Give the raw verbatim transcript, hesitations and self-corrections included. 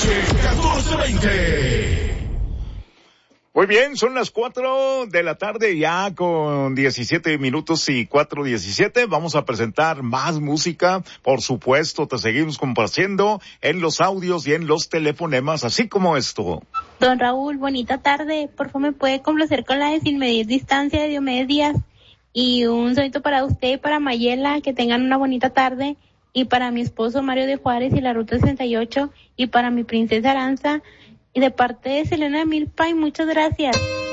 catorce veinte. Muy bien, son las cuatro de la tarde ya con diecisiete minutos y cuatro diecisiete. Vamos a presentar más música. Por supuesto, te seguimos compartiendo en los audios y en los telefonemas, así como esto. Don Raúl, bonita tarde. Por favor, ¿me puede complacer con la de Sin Medir Distancia de Diomedes Díaz? Y un saludo para usted y para Mayela, que tengan una bonita tarde. Y para mi esposo Mario de Juárez y la Ruta sesenta y ocho. Y para mi princesa Aranza. Y de parte de Selena Milpa, y muchas gracias.